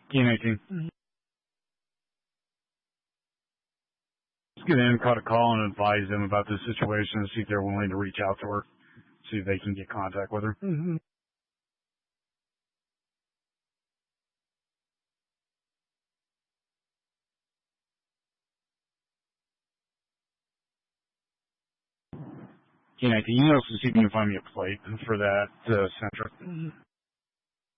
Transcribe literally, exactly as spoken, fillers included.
K nineteen. Mm-hmm. Let's get in, cut a call, and advise them about the situation and see if they're willing to reach out to her, see if they can get contact with her. Mm-hmm. K nineteen, you know, see if you can find me a plate for that uh, Centra. Mm-hmm.